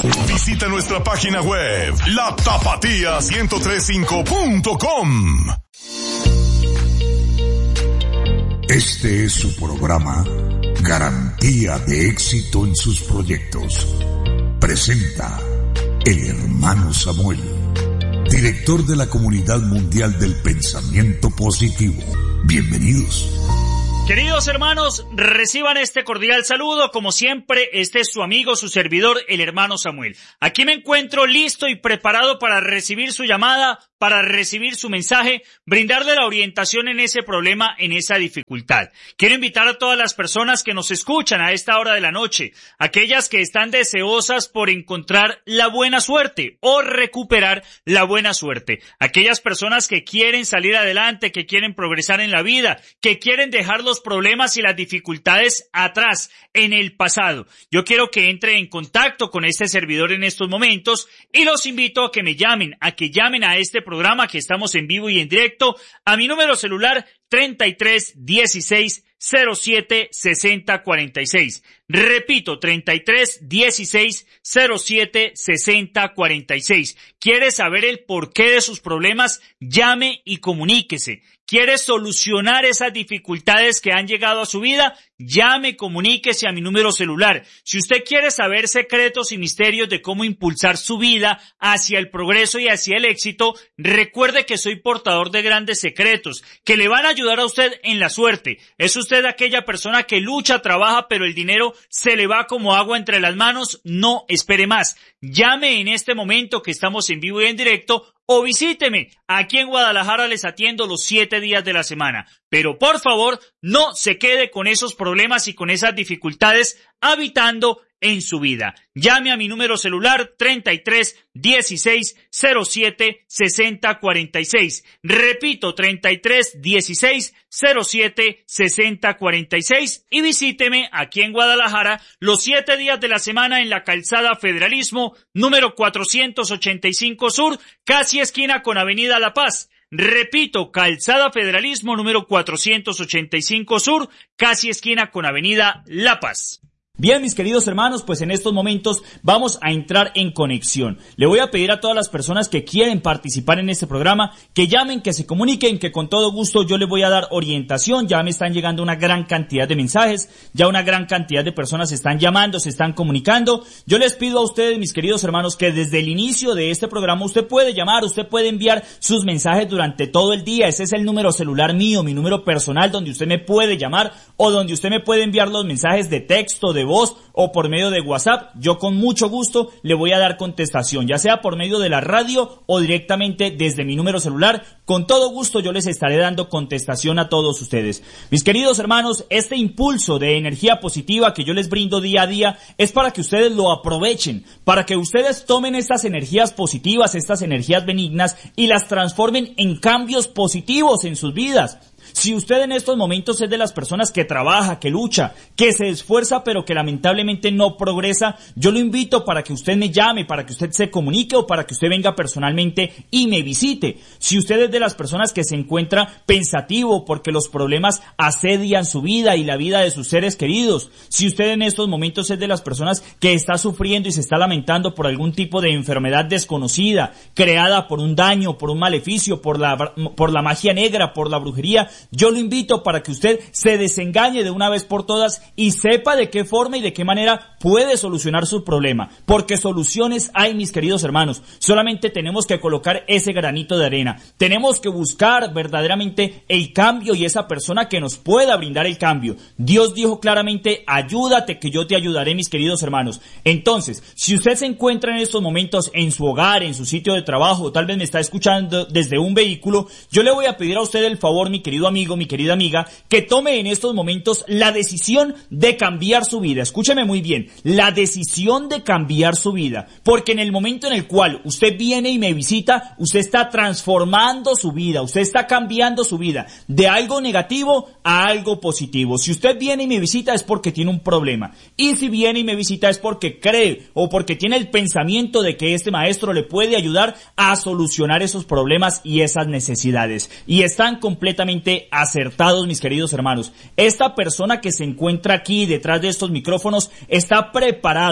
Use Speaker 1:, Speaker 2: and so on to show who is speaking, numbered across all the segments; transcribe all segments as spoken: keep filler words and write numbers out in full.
Speaker 1: Visita nuestra página web, la tapatía ciento tres punto cinco punto com.
Speaker 2: Este es su programa, Garantía de Éxito en sus Proyectos. Presenta el hermano Samuel, director de la Comunidad Mundial del Pensamiento Positivo. Bienvenidos.
Speaker 3: Queridos hermanos, reciban este cordial saludo. Como siempre, este es su amigo, su servidor, el hermano Samuel. Aquí me encuentro listo y preparado para recibir su llamada, para recibir su mensaje, brindarle la orientación en ese problema, en esa dificultad. Quiero invitar a todas las personas que nos escuchan a esta hora de la noche, aquellas que están deseosas por encontrar la buena suerte o recuperar la buena suerte, aquellas personas que quieren salir adelante, que quieren progresar en la vida, que quieren dejar los problemas y las dificultades atrás, en el pasado. Yo quiero que entre en contacto con este servidor en estos momentos y los invito a que me llamen, a que llamen a este programa que estamos en vivo y en directo a mi número celular treinta y tres dieciséis cero siete sesenta cuarenta y seis. Repito, treinta y tres dieciséis cero siete sesenta cuarenta y seis. ¿Quiere saber el porqué de sus problemas? Llame y comuníquese. ¿Quiere solucionar esas dificultades que han llegado a su vida? Llame, comuníquese a mi número celular. Si usted quiere saber secretos y misterios de cómo impulsar su vida hacia el progreso y hacia el éxito, recuerde que soy portador de grandes secretos que le van a ayudar a usted en la suerte. Es usted aquella persona que lucha, trabaja, pero el dinero se le va como agua entre las manos. No espere más. Llame en este momento que estamos en vivo y en directo, o visíteme. Aquí en Guadalajara les atiendo los siete días de la semana. Pero por favor, no se quede con esos problemas y con esas dificultades habitando en su vida. Llame a mi número celular treinta y tres dieciséis cero siete sesenta cuarenta y seis. Repito, treinta y tres dieciséis cero siete sesenta cuarenta y seis y visíteme aquí en Guadalajara los siete días de la semana en la calzada Federalismo, número cuatrocientos ochenta y cinco Sur, casi esquina con Avenida La Paz. Repito, calzada Federalismo, número cuatrocientos ochenta y cinco Sur, casi esquina con Avenida La Paz. Bien, mis queridos hermanos, pues en estos momentos vamos a entrar en conexión. Le voy a pedir a todas las personas que quieren participar en este programa que llamen, que se comuniquen, que con todo gusto yo les voy a dar orientación. Ya me están llegando una gran cantidad de mensajes, ya una gran cantidad de personas se están llamando, se están comunicando. Yo les pido a ustedes, mis queridos hermanos, que desde el inicio de este programa usted puede llamar, usted puede enviar sus mensajes durante todo el día. Ese es el número celular mío, mi número personal, donde usted me puede llamar o donde usted me puede enviar los mensajes de texto, de voz o por medio de WhatsApp. Yo con mucho gusto le voy a dar contestación, ya sea por medio de la radio o directamente desde mi número celular. Con todo gusto yo les estaré dando contestación a todos ustedes. Mis queridos hermanos, este impulso de energía positiva que yo les brindo día a día es para que ustedes lo aprovechen, para que ustedes tomen estas energías positivas, estas energías benignas y las transformen en cambios positivos en sus vidas. Si usted en estos momentos es de las personas que trabaja, que lucha, que se esfuerza, pero que lamentablemente no progresa, yo lo invito para que usted me llame, para que usted se comunique o para que usted venga personalmente y me visite. Si usted es de las personas que se encuentra pensativo porque los problemas asedian su vida y la vida de sus seres queridos, si usted en estos momentos es de las personas que está sufriendo y se está lamentando por algún tipo de enfermedad desconocida, creada por un daño, por un maleficio, por la, por la magia negra, por la brujería, yo lo invito para que usted se desengañe de una vez por todas y sepa de qué forma y de qué manera puede solucionar su problema. Porque soluciones hay, mis queridos hermanos. Solamente tenemos que colocar ese granito de arena. Tenemos que buscar verdaderamente el cambio y esa persona que nos pueda brindar el cambio. Dios dijo claramente, ayúdate que yo te ayudaré, mis queridos hermanos. Entonces, si usted se encuentra en estos momentos en su hogar, en su sitio de trabajo, o tal vez me está escuchando desde un vehículo, yo le voy a pedir a usted el favor, mi querido amigo, mi querida amiga, que tome en estos momentos la decisión de cambiar su vida. Escúcheme muy bien, la decisión de cambiar su vida, porque en el momento en el cual usted viene y me visita, usted está transformando su vida, usted está cambiando su vida de algo negativo a algo positivo. Si usted viene y me visita es porque tiene un problema, y si viene y me visita es porque cree o porque tiene el pensamiento de que este maestro le puede ayudar a solucionar esos problemas y esas necesidades, y están completamente acertados, mis queridos hermanos. Esta persona que se encuentra aquí detrás de estos micrófonos está preparado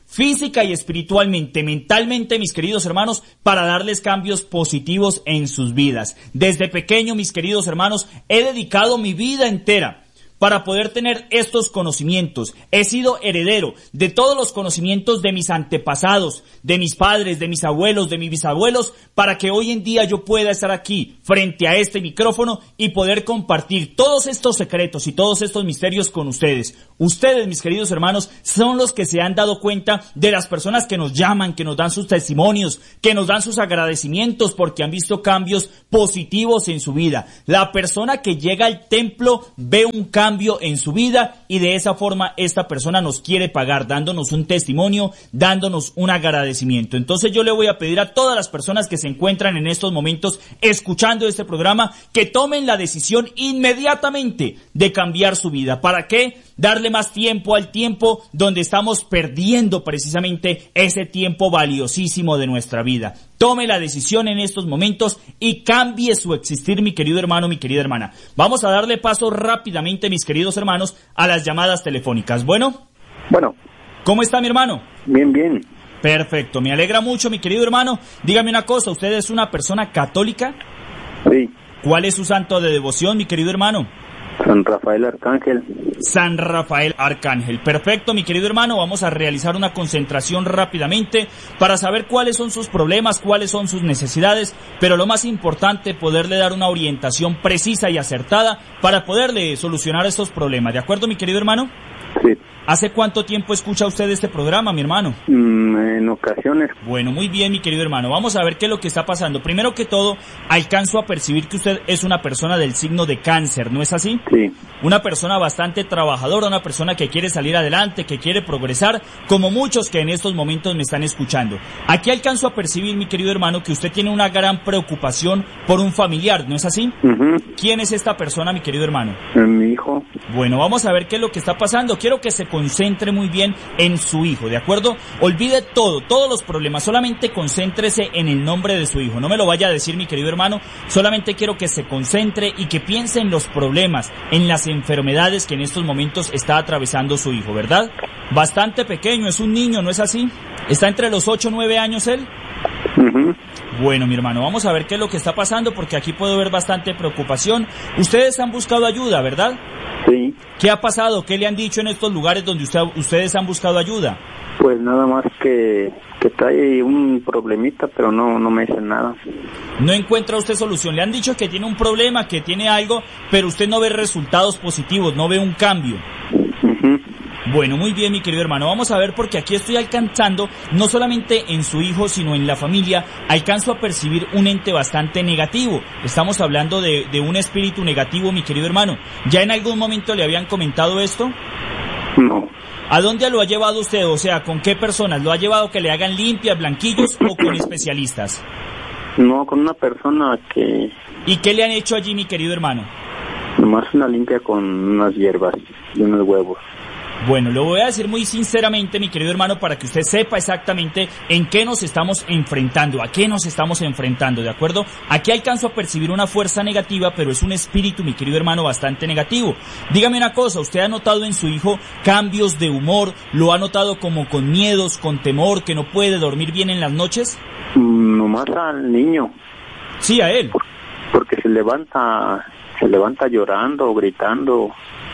Speaker 3: física y espiritualmente, mentalmente, mis queridos hermanos, para darles cambios positivos en sus vidas. Desde pequeño, mis queridos hermanos, he dedicado mi vida entera para poder tener estos conocimientos. He sido heredero de todos los conocimientos de mis antepasados, de mis padres, de mis abuelos, de mis bisabuelos, para que hoy en día yo pueda estar aquí frente a este micrófono y poder compartir todos estos secretos y todos estos misterios con ustedes. Ustedes, mis queridos hermanos, son los que se han dado cuenta de las personas que nos llaman, que nos dan sus testimonios, que nos dan sus agradecimientos porque han visto cambios positivos en su vida. La persona que llega al templo ve un cambio en su vida y de esa forma esta persona nos quiere pagar, dándonos un testimonio, dándonos un agradecimiento. Entonces yo le voy a pedir a todas las personas que se encuentran en estos momentos escuchando este programa que tomen la decisión inmediatamente de cambiar su vida. ¿Para qué? Darle más tiempo al tiempo donde estamos perdiendo precisamente ese tiempo valiosísimo de nuestra vida. Tome la decisión en estos momentos y cambie su existir, mi querido hermano, mi querida hermana. Vamos a darle paso rápidamente, mis queridos hermanos, a las llamadas telefónicas. Bueno.
Speaker 4: Bueno.
Speaker 3: ¿Cómo está, mi hermano?
Speaker 4: Bien, bien.
Speaker 3: Perfecto, me alegra mucho, mi querido hermano. Dígame una cosa, ¿usted es una persona católica?
Speaker 4: Sí.
Speaker 3: ¿Cuál es su santo de devoción, mi querido hermano?
Speaker 4: San Rafael Arcángel.
Speaker 3: San Rafael Arcángel. Perfecto, mi querido hermano. Vamos a realizar una concentración rápidamente para saber cuáles son sus problemas, cuáles son sus necesidades, pero lo más importante, poderle dar una orientación precisa y acertada para poderle solucionar estos problemas. ¿De acuerdo, mi querido hermano?
Speaker 4: Sí.
Speaker 3: ¿Hace cuánto tiempo escucha usted este programa, mi hermano?
Speaker 4: Mm, en ocasiones.
Speaker 3: Bueno, muy bien, mi querido hermano. Vamos a ver qué es lo que está pasando. Primero que todo, alcanzo a percibir que usted es una persona del signo de Cáncer, ¿no es así?
Speaker 4: Sí.
Speaker 3: Una persona bastante trabajadora, una persona que quiere salir adelante, que quiere progresar, como muchos que en estos momentos me están escuchando. Aquí alcanzo a percibir, mi querido hermano, que usted tiene una gran preocupación por un familiar, ¿no es así?
Speaker 4: Uh-huh.
Speaker 3: ¿Quién es esta persona, mi querido hermano?
Speaker 4: Mi hijo.
Speaker 3: Bueno, vamos a ver qué es lo que está pasando. Quiero que se concentre muy bien en su hijo, ¿de acuerdo? Olvide todo, todos los problemas, solamente concéntrese en el nombre de su hijo. No me lo vaya a decir, mi querido hermano, solamente quiero que se concentre y que piense en los problemas, en las enfermedades que en estos momentos está atravesando su hijo, ¿verdad? Bastante pequeño, es un niño, ¿no es así? ¿Está entre los ocho o nueve años él?
Speaker 4: Uh-huh.
Speaker 3: Bueno, mi hermano, vamos a ver qué es lo que está pasando porque aquí puedo ver bastante preocupación. Ustedes han buscado ayuda, ¿verdad?
Speaker 4: Sí.
Speaker 3: ¿Qué ha pasado? ¿Qué le han dicho en estos lugares donde usted, ustedes han buscado ayuda?
Speaker 4: Pues nada más que, que trae un problemita, pero no, no me dicen nada.
Speaker 3: ¿No encuentra usted solución? Le han dicho que tiene un problema, que tiene algo, pero usted no ve resultados positivos, no ve un cambio.
Speaker 4: Uh-huh.
Speaker 3: Bueno, muy bien, mi querido hermano. Vamos a ver porque aquí estoy alcanzando, no solamente en su hijo, sino en la familia, alcanzo a percibir un ente bastante negativo. Estamos hablando de, de un espíritu negativo, mi querido hermano. ¿Ya en algún momento le habían comentado esto?
Speaker 4: No.
Speaker 3: ¿A dónde lo ha llevado usted? O sea, ¿con qué personas? ¿Lo ha llevado que le hagan limpias, blanquillos o con especialistas?
Speaker 4: No, con una persona que...
Speaker 3: ¿Y qué le han hecho allí, mi querido hermano?
Speaker 4: Nomás una limpia con unas hierbas y unos huevos.
Speaker 3: Bueno, lo voy a decir muy sinceramente, mi querido hermano, para que usted sepa exactamente en qué nos estamos enfrentando, a qué nos estamos enfrentando, ¿de acuerdo? Aquí alcanzo a percibir una fuerza negativa, pero es un espíritu, mi querido hermano, bastante negativo. Dígame una cosa, ¿usted ha notado en su hijo cambios de humor? ¿Lo ha notado como con miedos, con temor, que no puede dormir bien en las noches?
Speaker 4: Mm, nomás al niño.
Speaker 3: Sí, a él.
Speaker 4: Porque se levanta, se levanta llorando o gritando.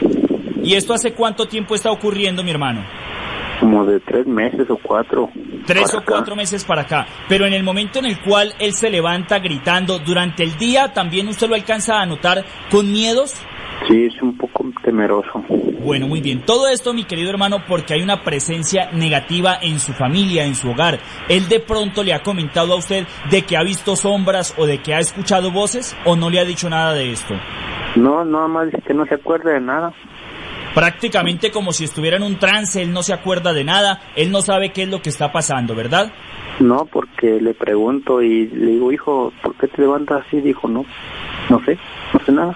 Speaker 3: ¿Y esto hace cuánto tiempo está ocurriendo, mi hermano?
Speaker 4: Como de tres meses o cuatro.
Speaker 3: Tres o cuatro meses para acá. Pero en el momento en el cual él se levanta gritando, ¿durante el día también usted lo alcanza a notar con miedos?
Speaker 4: Sí, es un poco temeroso.
Speaker 3: Bueno, muy bien. Todo esto, mi querido hermano, porque hay una presencia negativa en su familia, en su hogar. ¿Él de pronto le ha comentado a usted de que ha visto sombras o de que ha escuchado voces o no le ha dicho nada de esto?
Speaker 4: No, nada más dice que no se acuerda de nada.
Speaker 3: Prácticamente como si estuviera en un trance, él no se acuerda de nada, él no sabe qué es lo que está pasando, ¿verdad?
Speaker 4: No, porque le pregunto y le digo, hijo, ¿por qué te levantas así? Dijo, no, no sé, no sé nada.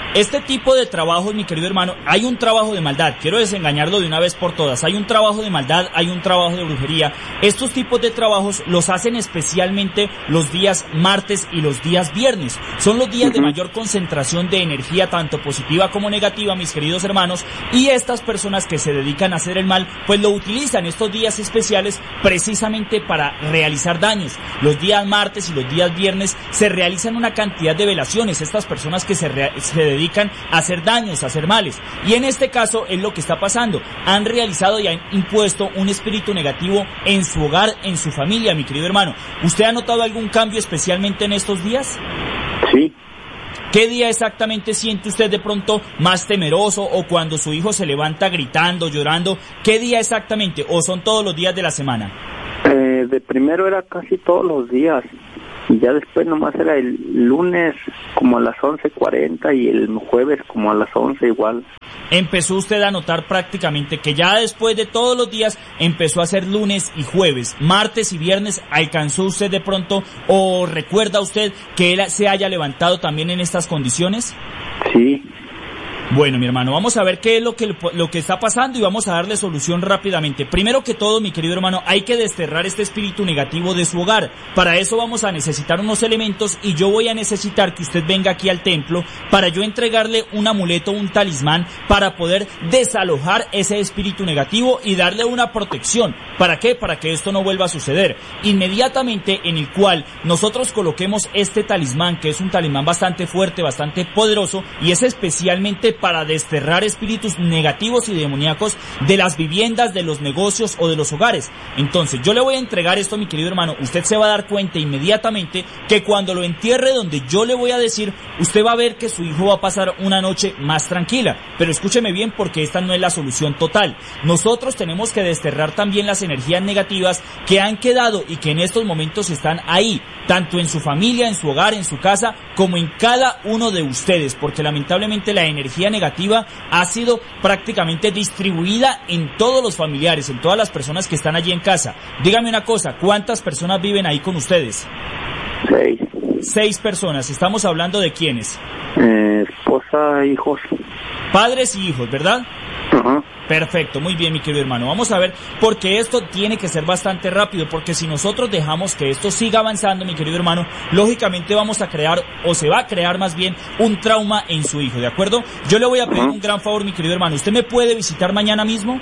Speaker 3: Este tipo de trabajos, mi querido hermano, hay un trabajo de maldad, quiero desengañarlo de una vez por todas, hay un trabajo de maldad, hay un trabajo de brujería. Estos tipos de trabajos los hacen especialmente los días martes y los días viernes. Son los días de mayor concentración de energía, tanto positiva como negativa, mis queridos hermanos, y estas personas que se dedican a hacer el mal, pues lo utilizan estos días especiales precisamente para realizar daños. Los días martes y los días viernes se realizan una cantidad de velaciones, estas personas que se, re- se dedican a hacer daños, a hacer males. Y en este caso es lo que está pasando. Han realizado y han impuesto un espíritu negativo en su hogar, en su familia, mi querido hermano. ¿Usted ha notado algún cambio especialmente en estos días?
Speaker 4: Sí.
Speaker 3: ¿Qué día exactamente siente usted de pronto más temeroso, o cuando su hijo se levanta gritando, llorando? ¿Qué día exactamente, o son todos los días de la semana?
Speaker 4: Eh, de primero era casi todos los días, y ya después nomás era el lunes como a las once cuarenta y el jueves como a las once igual.
Speaker 3: Empezó usted a notar prácticamente que ya después de todos los días empezó a ser lunes y jueves, martes y viernes. ¿Alcanzó usted de pronto, o recuerda usted que él se haya levantado también en estas condiciones?
Speaker 4: Sí.
Speaker 3: Bueno, mi hermano, vamos a ver qué es lo que, lo que está pasando y vamos a darle solución rápidamente. Primero que todo, mi querido hermano, hay que desterrar este espíritu negativo de su hogar. Para eso vamos a necesitar unos elementos, y yo voy a necesitar que usted venga aquí al templo para yo entregarle un amuleto, un talismán, para poder desalojar ese espíritu negativo y darle una protección. ¿Para qué? Para que esto no vuelva a suceder. Inmediatamente en el cual nosotros coloquemos este talismán, que es un talismán bastante fuerte, bastante poderoso, y es especialmente para desterrar espíritus negativos y demoníacos de las viviendas, de los negocios o de los hogares. Entonces yo le voy a entregar esto, mi querido hermano. Usted se va a dar cuenta inmediatamente que cuando lo entierre donde yo le voy a decir, usted va a ver que su hijo va a pasar una noche más tranquila. Pero escúcheme bien, porque esta no es la solución total. Nosotros tenemos que desterrar también las energías negativas que han quedado y que en estos momentos están ahí, tanto en su familia, en su hogar, en su casa, como en cada uno de ustedes, porque lamentablemente la energía negativa ha sido prácticamente distribuida en todos los familiares, en todas las personas que están allí en casa. Dígame una cosa, ¿cuántas personas viven ahí con ustedes?
Speaker 4: Seis.
Speaker 3: Seis personas. ¿Estamos hablando de quiénes?
Speaker 4: Eh, esposa, hijos.
Speaker 3: Padres y hijos, ¿verdad?
Speaker 4: Ajá.
Speaker 3: Perfecto, muy bien, mi querido hermano. Vamos a ver, porque esto tiene que ser bastante rápido, porque si nosotros dejamos que esto siga avanzando, mi querido hermano, lógicamente vamos a crear, o se va a crear más bien, un trauma en su hijo, ¿de acuerdo? Yo le voy a pedir un gran favor, mi querido hermano. ¿Usted me puede visitar mañana mismo?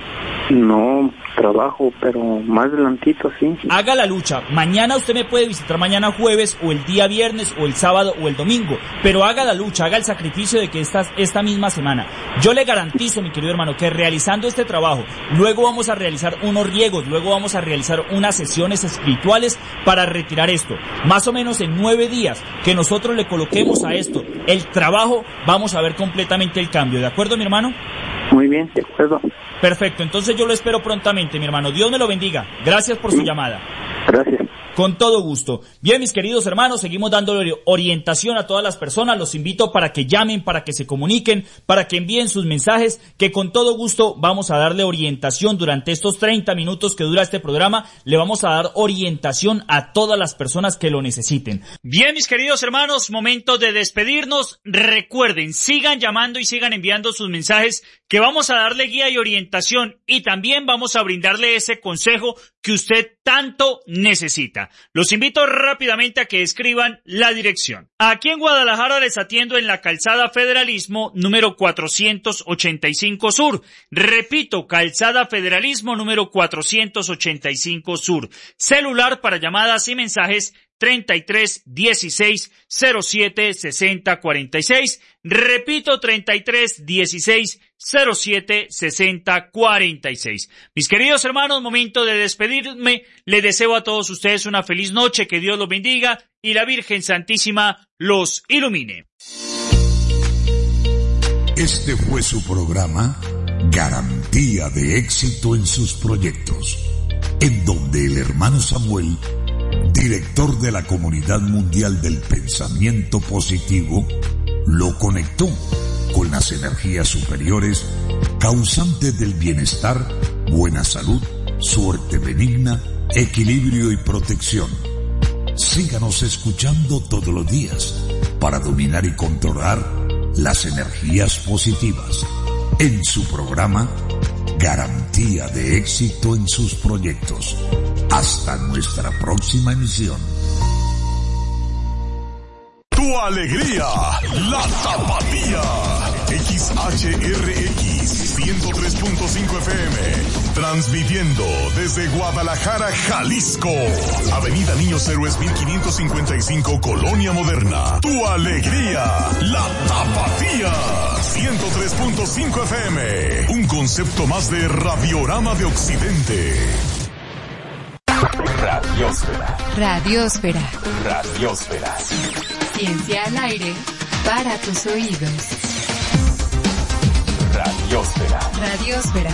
Speaker 4: No, trabajo, pero más adelantito sí.
Speaker 3: Haga la lucha. Mañana usted me puede visitar, mañana jueves, o el día viernes, o el sábado, o el domingo. Pero haga la lucha, haga el sacrificio de que esta, esta misma semana. Yo le garantizo, mi querido hermano, que realizando este trabajo, luego vamos a realizar unos riegos, luego vamos a realizar unas sesiones espirituales para retirar esto. Más o menos en nueve días que nosotros le coloquemos a esto el trabajo, vamos a ver completamente el cambio. ¿De acuerdo, mi hermano?
Speaker 4: Muy bien, de acuerdo.
Speaker 3: Perfecto, entonces yo lo espero prontamente, mi hermano. Dios me lo bendiga. Gracias por su llamada.
Speaker 4: Gracias.
Speaker 3: Con todo gusto. Bien, mis queridos hermanos, seguimos dándole orientación a todas las personas. Los invito para que llamen, para que se comuniquen, para que envíen sus mensajes, que con todo gusto vamos a darle orientación durante estos treinta minutos que dura este programa. Le vamos a dar orientación a todas las personas que lo necesiten. Bien, mis queridos hermanos, momento de despedirnos. Recuerden, sigan llamando y sigan enviando sus mensajes, que vamos a darle guía y orientación, y también vamos a brindarle ese consejo que usted tanto necesita. Los invito rápidamente a que escriban la dirección. Aquí en Guadalajara les atiendo en la calzada Federalismo número cuatrocientos ochenta y cinco Sur. Repito, calzada Federalismo número cuatrocientos ochenta y cinco Sur. Celular para llamadas y mensajes treinta y tres dieciséis cero siete sesenta cuarenta y seis. Repito, treinta y tres dieciséis cero siete sesenta cuarenta y seis. Mis queridos hermanos, momento de despedirme. Les deseo a todos ustedes una feliz noche, que Dios los bendiga y la Virgen Santísima los ilumine.
Speaker 2: Este fue su programa Garantía de Éxito en sus Proyectos, en donde el hermano Samuel, director de la Comunidad Mundial del Pensamiento Positivo, lo conectó con las energías superiores causantes del bienestar, buena salud, suerte benigna, equilibrio y protección. Síganos escuchando todos los días para dominar y controlar las energías positivas en su programa Garantía de Éxito en sus Proyectos. Hasta nuestra próxima emisión.
Speaker 1: Tu alegría, la Tapatía. X H R X ciento tres punto cinco F M. Transmitiendo desde Guadalajara, Jalisco. Avenida Niños Héroes mil quinientos cincuenta y cinco, Colonia Moderna. Tu alegría, la Tapatía. ciento tres punto cinco F M. Un concepto más de Radiorama de Occidente.
Speaker 5: Radiosfera.
Speaker 6: Radiosfera.
Speaker 5: Radiosfera.
Speaker 6: Ciencia al aire para tus oídos.
Speaker 5: Radiosfera.
Speaker 6: Radiosfera.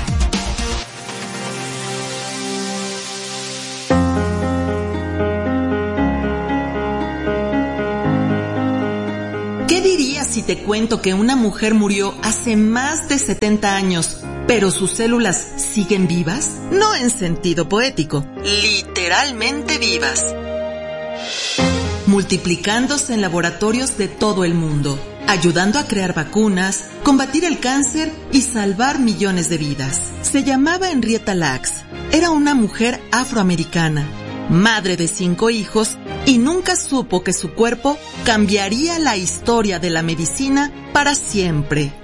Speaker 7: ¿Qué dirías si te cuento que una mujer murió hace más de setenta años, pero sus células siguen vivas? No en sentido poético, literalmente vivas. Multiplicándose en laboratorios de todo el mundo, ayudando a crear vacunas, combatir el cáncer y salvar millones de vidas. Se llamaba Henrietta Lacks. Era una mujer afroamericana, madre de cinco hijos, y nunca supo que su cuerpo cambiaría la historia de la medicina para siempre.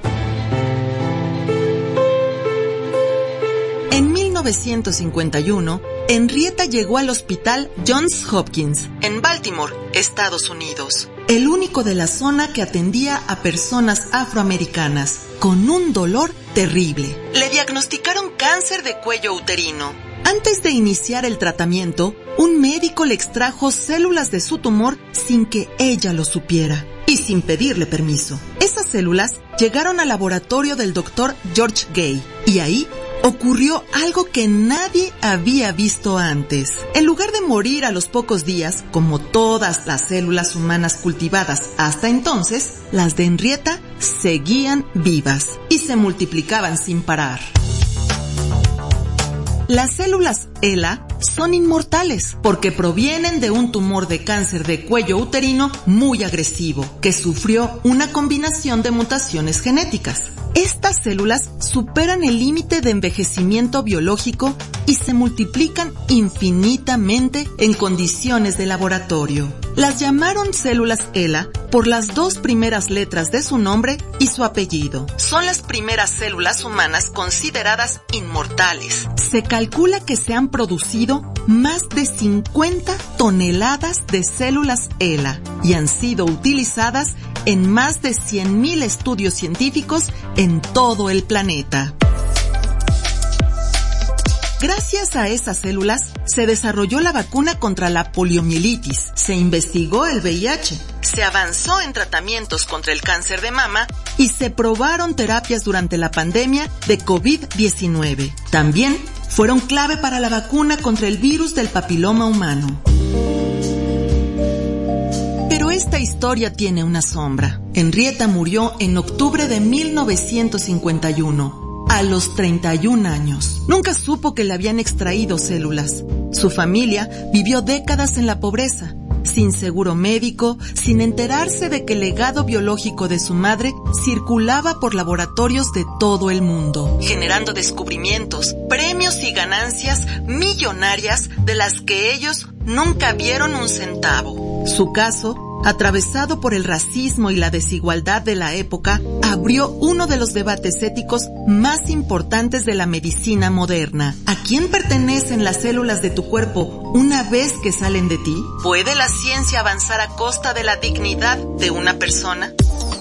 Speaker 7: En mil novecientos cincuenta y uno, Henrietta llegó al hospital Johns Hopkins, en Baltimore, Estados Unidos, el único de la zona que atendía a personas afroamericanas con un dolor terrible. Le diagnosticaron cáncer de cuello uterino. Antes de iniciar el tratamiento, un médico le extrajo células de su tumor sin que ella lo supiera y sin pedirle permiso. Esas células llegaron al laboratorio del doctor George Gay y ahí ocurrió algo que nadie había visto antes. En lugar de morir a los pocos días, como todas las células humanas cultivadas hasta entonces, las de Henrietta seguían vivas y se multiplicaban sin parar. Las células ELA son inmortales porque provienen de un tumor de cáncer de cuello uterino muy agresivo que sufrió una combinación de mutaciones genéticas. Estas células superan el límite de envejecimiento biológico y se multiplican infinitamente en condiciones de laboratorio. Las llamaron células ELA por las dos primeras letras de su nombre y su apellido. Son las primeras células humanas consideradas inmortales. Se calcula que se han producido más de cincuenta toneladas de células ELA y han sido utilizadas en más de cien mil estudios científicos en todo el planeta. Gracias a esas células, se desarrolló la vacuna contra la poliomielitis, se investigó el V I H, se avanzó en tratamientos contra el cáncer de mama y se probaron terapias durante la pandemia de COVID diecinueve. También fueron clave para la vacuna contra el virus del papiloma humano. Pero esta historia tiene una sombra. Henrietta murió en octubre de mil novecientos cincuenta y uno. A los treinta y un años. Nunca supo que le habían extraído células. Su familia vivió décadas en la pobreza, sin seguro médico, sin enterarse de que el legado biológico de su madre circulaba por laboratorios de todo el mundo, generando descubrimientos, premios y ganancias millonarias de las que ellos nunca vieron un centavo. Su caso, atravesado por el racismo y la desigualdad de la época, abrió uno de los debates éticos más importantes de la medicina moderna. ¿A quién pertenecen las células de tu cuerpo una vez que salen de ti? ¿Puede la ciencia avanzar a costa de la dignidad de una persona?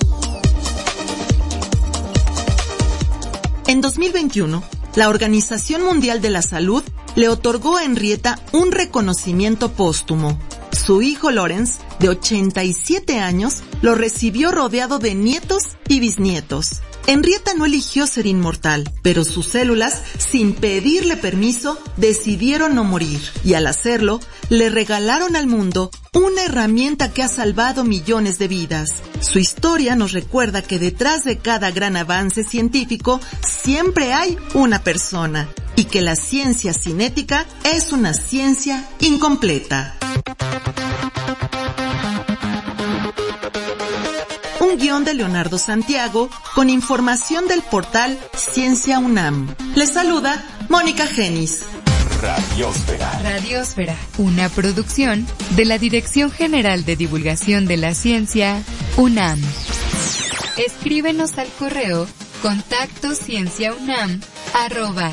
Speaker 7: En dos mil veintiuno, la Organización Mundial de la Salud le otorgó a Henrietta un reconocimiento póstumo. Su hijo Lawrence, de ochenta y siete años, lo recibió rodeado de nietos y bisnietos. Henrietta no eligió ser inmortal, pero sus células, sin pedirle permiso, decidieron no morir. Y al hacerlo, le regalaron al mundo una herramienta que ha salvado millones de vidas. Su historia nos recuerda que detrás de cada gran avance científico siempre hay una persona, y que la ciencia sin ética es una ciencia incompleta. Un guión de Leonardo Santiago, con información del portal Ciencia UNAM. Les saluda Mónica Genis.
Speaker 5: Radiósfera.
Speaker 6: Radiósfera, una producción de la Dirección General de Divulgación de la Ciencia, UNAM. Escríbenos al correo contacto cienciaunam arroba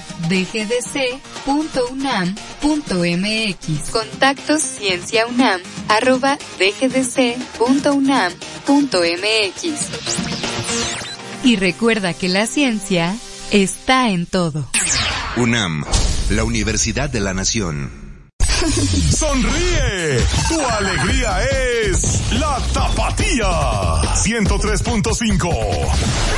Speaker 6: dgdc.unam.mx. Contacto cienciaunam arroba dgdc.unam.mx. Y recuerda que la ciencia está en todo.
Speaker 8: UNAM, la Universidad de la Nación.
Speaker 1: Sonríe, tu alegría es la Tapatía ciento tres punto cinco.